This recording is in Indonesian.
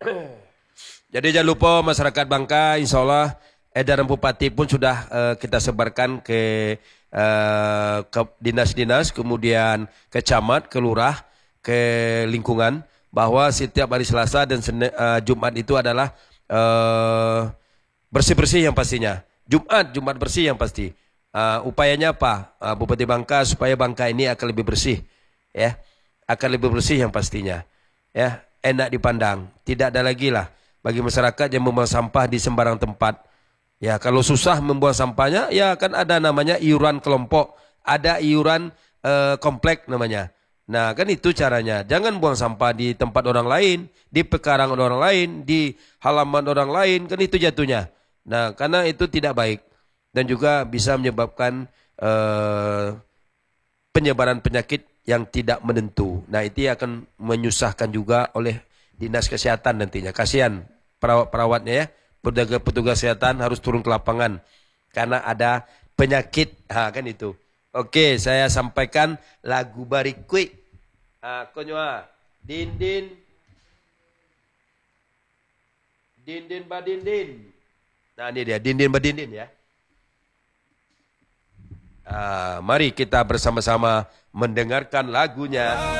Jadi jangan lupa masyarakat Bangka, insya Allah edaran Bupati pun sudah kita sebarkan ke dinas-dinas, kemudian ke camat, ke lurah, ke lingkungan, bahwa setiap hari Selasa dan Jumat itu adalah bersih-bersih yang pastinya. Jumat bersih yang pasti. Upayanya apa? Bupati Bangka supaya Bangka ini akan lebih bersih, ya, akan lebih bersih yang pastinya, ya, enak dipandang. Tidak ada lagi lah bagi masyarakat yang membuang sampah di sembarang tempat. Ya, kalau susah membuang sampahnya, ya kan ada namanya iuran kelompok, ada iuran komplek namanya. Nah, kan itu caranya. Jangan buang sampah di tempat orang lain, di pekarangan orang lain, di halaman orang lain, kan itu jatuhnya. Nah, karena itu tidak baik dan juga bisa menyebabkan penyebaran penyakit yang tidak menentu. Nah, itu akan menyusahkan juga oleh dinas kesehatan nantinya. Kasihan perawat-perawatnya, ya. Petugas kesehatan harus turun ke lapangan karena ada penyakit. Kan itu. Oke, saya sampaikan lagu barikui. Konyoa. Dindin. Dindin badindin. Nah, ini dia. Dindin badindin, ya. Mari kita bersama-sama mendengarkan lagunya.